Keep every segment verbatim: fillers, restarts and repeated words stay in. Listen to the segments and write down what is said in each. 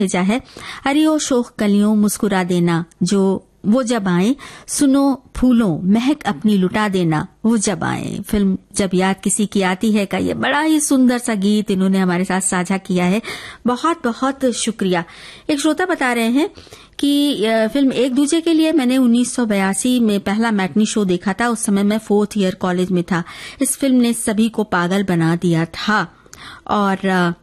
भेजा है, हरियो शोख कलियों मुस्कुरा देना, जो वो जब आए, सुनो फूलों महक अपनी लुटा देना, वो जब आए। फिल्म जब याद किसी की आती है का ये बड़ा ही सुंदर सा गीत इन्होंने हमारे साथ साझा किया है। बहुत बहुत शुक्रिया। एक श्रोता बता रहे हैं कि फिल्म एक दूजे के लिए मैंने उन्नीस सौ बयासी में पहला मैटनी शो देखा था। उस समय मैं फोर्थ ईयर कॉलेज में था। इस फिल्म ने सभी को पागल बना दिया था। और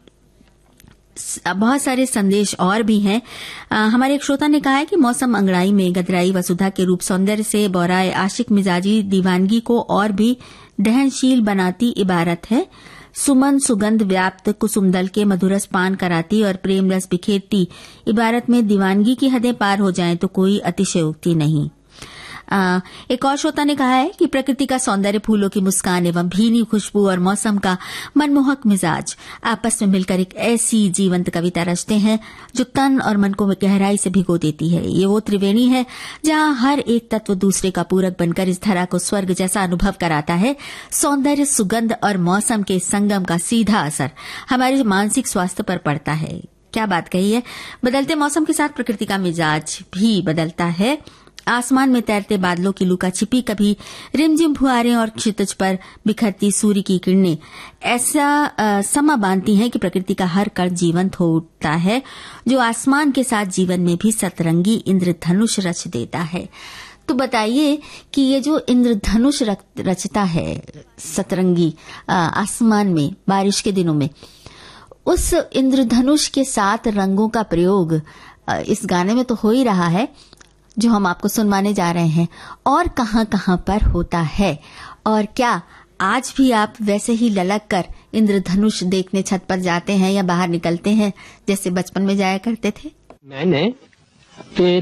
बहुत सारे संदेश और भी हैं। आ, हमारे एक श्रोता ने कहा है कि मौसम अंगड़ाई में गदराई वसुधा के रूप सौंदर्य से बौराए आशिक मिजाजी दीवानगी को और भी दहनशील बनाती इबारत है। सुमन सुगंध व्याप्त कुसुमदल के मधुरस पान कराती और प्रेम रस बिखेरती इबारत में दीवानगी की हदें पार हो जाएं तो कोई अतिशयोक्ति नहीं। आ, एक और श्रोता ने कहा है कि प्रकृति का सौंदर्य, फूलों की मुस्कान एवं भीनी खुशबू और मौसम का मनमोहक मिजाज आपस में मिलकर एक ऐसी जीवंत कविता रचते हैं जो तन और मन को गहराई से भिगो देती है। ये वो त्रिवेणी है जहां हर एक तत्व दूसरे का पूरक बनकर इस धरा को स्वर्ग जैसा अनुभव कराता है। सौंदर्य, सुगंध और मौसम के संगम का सीधा असर हमारे मानसिक स्वास्थ्य पर पड़ता है। क्या बात कही है। बदलते मौसम के साथ प्रकृति का मिजाज भी बदलता है। आसमान में तैरते बादलों की लुका छिपी कभी रिमझिम फुहारें और क्षितिज पर बिखरती सूर्य की किरणें ऐसा आ, समा बांधती हैं कि प्रकृति का हर कण जीवंत हो उठता है, जो आसमान के साथ जीवन में भी सतरंगी इंद्रधनुष रच देता है। तो बताइए कि ये जो इंद्रधनुष रचता है सतरंगी आ, आसमान में बारिश के दिनों में, उस इंद्रधनुष के सात रंगों का प्रयोग आ, इस गाने में तो हो ही रहा है जो हम आपको सुनवाने जा रहे हैं, और कहां कहां पर होता है। और क्या आज भी आप वैसे ही ललक कर इंद्रधनुष देखने छत पर जाते हैं या बाहर निकलते हैं जैसे बचपन में जाया करते थे? मैंने